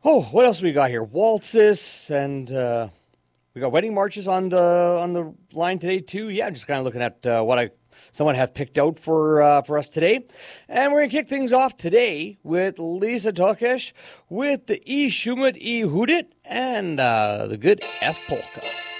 Oh, what else we got here? Waltzes and we got wedding marches on the line today too. Yeah, I'm just kind of looking at what someone have picked out for us today, and we're gonna kick things off today with Lisa Tokesh with the E Shumat E Hudit and the good F polka.